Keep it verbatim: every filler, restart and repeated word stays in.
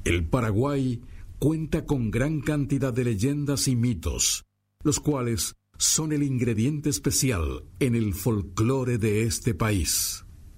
El Paraguay cuenta con gran cantidad de leyendas y mitos, los cuales son el ingrediente especial en el folclore de este país.